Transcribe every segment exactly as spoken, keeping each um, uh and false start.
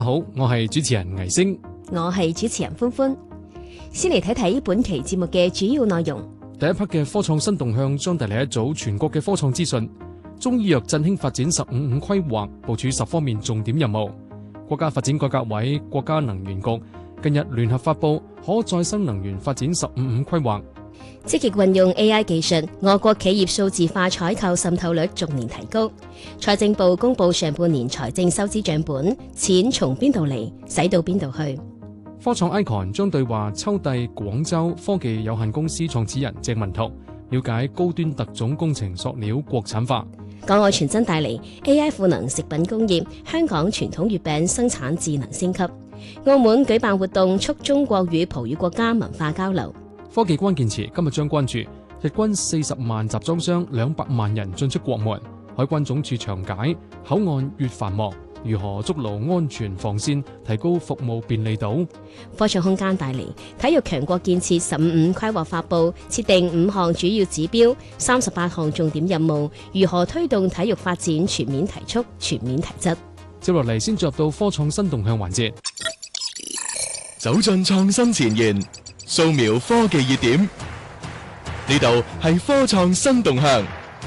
好，我係主持人倪星， 我係主持人歡歡。先嚟睇睇本期節目嘅主要內容。 第一 part 嘅科創新動向將帶嚟一組全國嘅科創資訊。中醫藥振興發展十五五規劃部署十方面重點任務。國家發展改革委、國家能源局近日聯合發布可再生能源發展十五五規劃。 積極運用 A I 技術，我國企業數字化採購滲透率逐年提高。財政部公布上半年財政收支賬本，錢從邊度嚟，使到邊度去。 科創 Icon 將對話秋帝廣州科技有限公司創始人鄭文濤，了解高端特種工程塑料國產化。 港澳傳真帶嚟 A I 賦能食品工業，香港傳統月餅生產智能升級。澳門舉辦活動促中國與葡語國家文化交流。 科技關鍵詞今日將關注日均四十萬集裝箱兩百萬人進出國門，海關總署詳解口岸越繁忙，如何築牢安全防線，提高服務便利度。 科創空間帶嚟體育強國建設十五五規劃發布，設定五項主要指標，三十八項重點任務，如何推動體育發展全面提速、全面提質。 接落嚟先進入到科創新動向環節， 走進創新前沿，掃描科技熱點，呢度係科創新動向。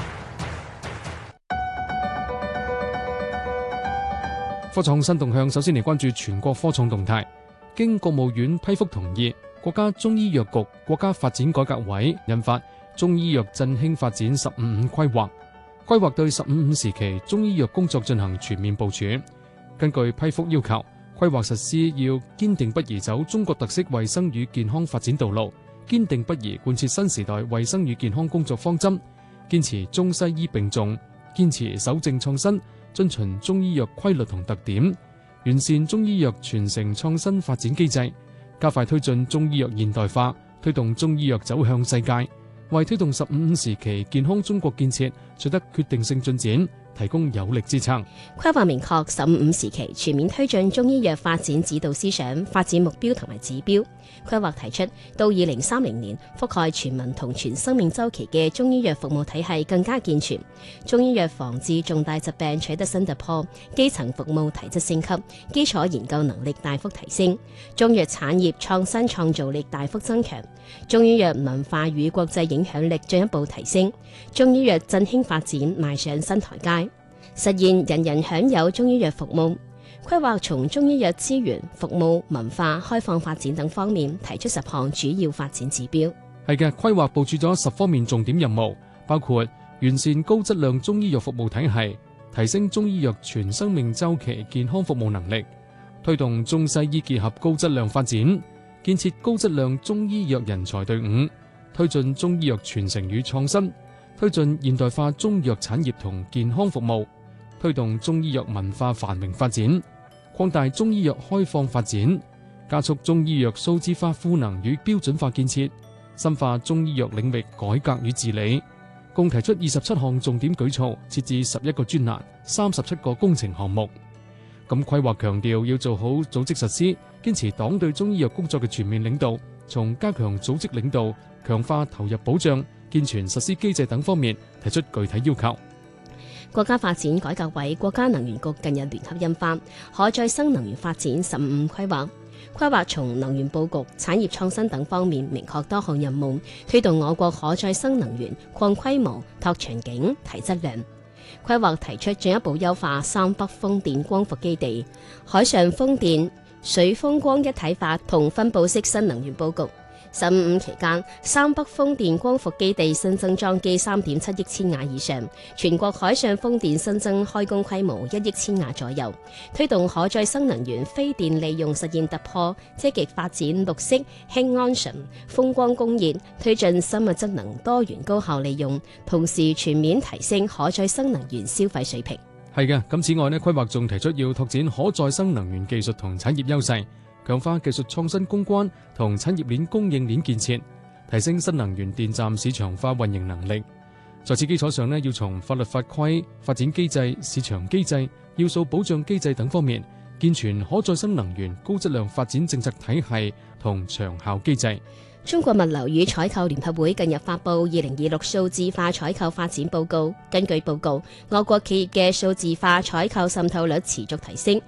科創新動向首先嚟關注全國科創動態。經國務院批復同意，國家中醫藥局、國家發展改革委印發《中醫藥振興發展十五五規劃》，規劃對十五五時期中醫藥工作進行全面部署。根據批復要求，規劃實施要堅定不移走中國特色衛生與健康發展道路，堅定不移貫徹新時代衛生與健康工作方針，堅持中西醫並重，堅持守正創新，遵循中醫藥規律同特點，完善中醫藥傳承創新發展機制，加快推進中醫藥現代化，推動中醫藥走向世界，為推動十五五時期健康中國建設取得決定性進展提供有力支撐。 規劃明確十五五時期全面推進中醫藥發展指導思想、發展目標同埋指標。規劃提出，到二零三零年，覆蓋全民同全生命週期嘅中醫藥服務體系更加健全，中醫藥防治重大疾病取得新突破，基層服務提質升級，基礎研究能力大幅提升，中藥產業創新創造力大幅增強，中醫藥文化與國際影響力進一步提升，中醫藥振興發展邁上新台階，實現人人享有中醫藥服務。規劃從中醫藥資源、服務、文化、開放發展等方面提出十項主要發展指標。 係嘅，規劃部署咗十方面重點任務，包括完善高質量中醫藥服務體系，提升中醫藥全生命週期健康服務能力，推動中西醫結合高質量發展，建設高質量中醫藥人才隊伍，推進中醫藥傳承與創新，推進現代化中藥產業同健康服務，推動中醫藥文化繁榮發展，擴大中醫藥開放發展，加速中醫藥數字化賦能與標準化建設，深化中醫藥領域改革與治理，共提出二十七項重點舉措，設置十一個專欄、三十七個工程項目。咁規劃強調要做好組織實施，堅持黨對中醫藥工作嘅全面領導，從加強組織領導、強化投入保障、健全實施機制等方面提出具體要求。 國家發展改革委、國家能源局近日聯合印發《可再生能源發展十五五規劃》，規劃從能源佈局、產業創新等方面明確多項任務，推動我國可再生能源擴規模、拓場景、提質量。規劃提出進一步優化三北風電光伏基地、海上風電、水風光一體化同分佈式新能源佈局。十五五期間，三北風電光伏基地新增裝機三點七億千瓦以上，全國海上風電新增開工規模一億千瓦左右，推動可再生能源非電利用實現突破，積極發展綠色、氫安純、風光工業，推進生物質能多元高效利用，同時全面提升可再生能源消費水平。 係嘅，咁此外呢，規劃仲提出要拓展可再生能源技術同產業優勢，強化技術創新攻關同產業鏈供應鏈建設，提升新能源電站市場化運營能力。在此基礎上呢，要從法律法規、發展機制、市場機制、要素保障機制等方面，健全可再生能源高質量發展政策體系同長效機制。 中國物流與採購聯合會近日發布二零二六數字化採購發展報告。根據報告，我國企業嘅數字化採購滲透率持續提升，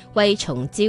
為重招